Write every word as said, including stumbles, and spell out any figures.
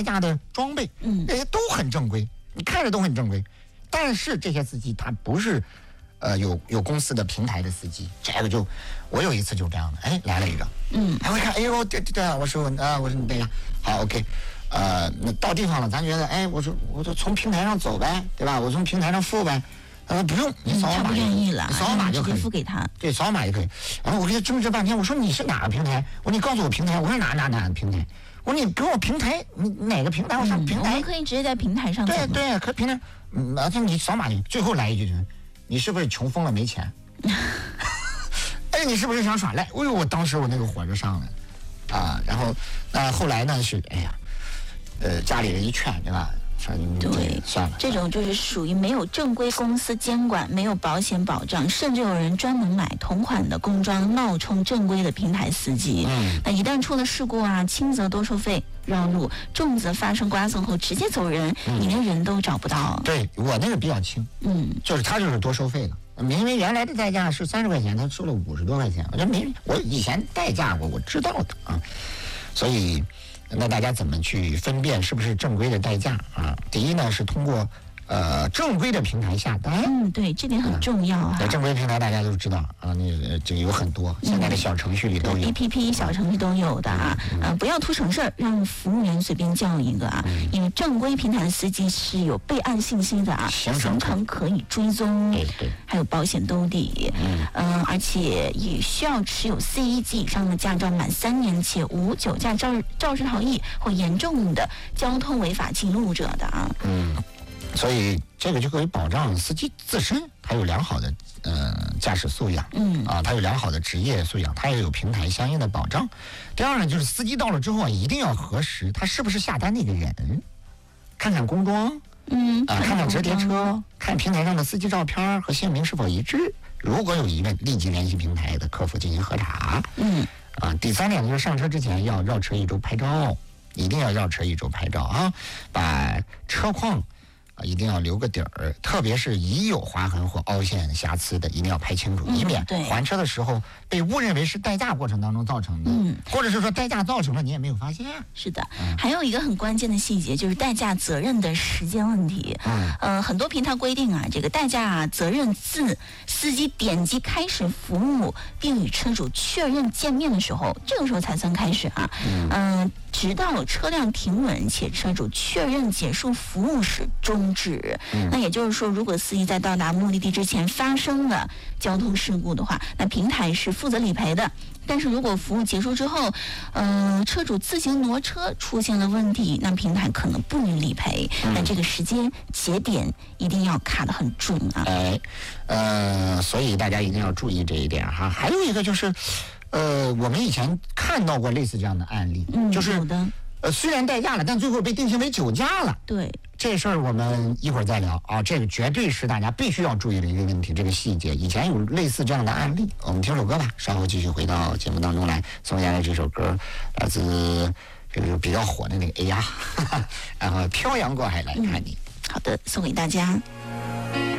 代驾的装备， 嗯， 这些都很正规，你看着都很正规。但是这些司机他不是，呃，有有公司的平台的司机，这个就我有一次就这样的，哎，来了一个， 嗯， 哎，我一看，哎呦，对对对，我说啊，我说你等一下，好 ，OK。呃，那到地方了，咱觉得，哎，我说我就从平台上走呗，对吧？我从平台上付呗。他说不用，你扫码， 他不愿意了， 你扫码就可以付给他。 对，扫码就可以。然后我跟他争执半天，我说你是哪个平台？我说你告诉我平台。我说哪哪哪个平台？我说你给我平台，你哪个平台？我上平台。 嗯、我们可以直接在平台上走。 对对，可平台，嗯，而且你扫码就最后来一句，你是不是穷疯了没钱？哎，你是不是想耍赖？哎呦，我当时我那个火就上来了啊。然后那、呃、后来呢是，哎呀。呃，家里人一劝，对吧？ 对， 算了。 这种就是属于没有正规公司监管，没有保险保障，甚至有人专门买同款的工装冒充正规的平台司机。 嗯， 那一旦出了事故啊，轻则多收费绕路，重则发生刮蹭后直接走人，嗯、你连人都找不到。 对我那个比较轻， 嗯， 就是他就是多收费了。因为原来的代驾是三十块钱，他收了五十多块钱，我觉得没，我以前代驾过，我知道的啊，所以。那大家怎么去分辨是不是正规的代驾啊？第一呢是通过呃正规的平台下单， 嗯，对，这点很重要啊。 在、嗯、正规平台大家都知道啊，你这个有很多，现在的小程序里都有、 嗯、，A P P 小程序都有的啊。嗯、呃，不要图省事儿，让服务员随便叫一个啊。嗯、因为正规平台的司机是有备案信息的啊，行程可以追踪， 对对， 还有保险兜底。嗯嗯、呃，而且也需要持有 C 一 级以上的驾照满三年，且无酒驾肇肇事逃逸或严重的交通违法记录者的啊。 嗯。所以这个就可以保障司机自身他有良好的呃驾驶素养， 嗯啊，他有良好的职业素养，他也有平台相应的保障。第二呢，就是司机到了之后啊，一定要核实他是不是下单那个人，看看工装， 嗯啊，看看折叠车，看平台上的司机照片和姓名是否一致。如果有疑问，立即联系平台的客服进行核查。 嗯， 啊，第三点就是上车之前要绕车一周拍照，一定要绕车一周拍照啊，把车况。一定要留个底儿，特别是已有划痕或凹陷瑕疵的，一定要拍清楚， 嗯、 以免还车的时候被误认为是代驾过程当中造成的， 嗯， 或者是说代驾造成了你也没有发现。 是的，嗯、还有一个很关键的细节就是代驾责任的时间问题。 嗯， 呃，很多平台规定啊，这个代驾责任自司机点击开始服务并与车主确认见面的时候，这个时候才算开始啊。嗯。呃直到车辆停稳且车主确认结束服务时终止。 嗯、 那也就是说，如果司机在到达目的地之前发生了交通事故的话，那平台是负责理赔的。但是如果服务结束之后，呃，车主自行挪车出现了问题，那平台可能不予理赔。嗯、那这个时间节点一定要卡得很准啊。 哎，呃，所以大家一定要注意这一点哈。还有一个就是。呃，我们以前看到过类似这样的案例， 嗯， 就是有的， 呃，虽然代驾了，但最后被定性为酒驾了。 对， 这事儿我们一会儿再聊啊，这个绝对是大家必须要注意的一个问题，这个细节。以前有类似这样的案例，我们听首歌吧，稍后继续回到节目当中来。送下来这首歌来自这个比较火的那个哎呀，然后漂洋过海来看你。 嗯、好的，送给大家。